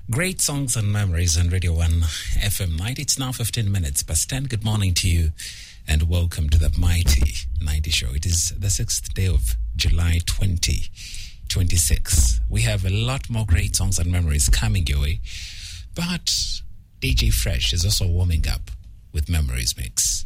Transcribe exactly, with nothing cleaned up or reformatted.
Great songs and memories on Radio one F M ninety. It's now fifteen minutes past ten. Good morning to you and welcome to the mighty ninety show. It is the sixth day of July twenty twenty-six. We have a lot more great songs and memories coming your way, but D J Fresh is also warming up with Memories Mix.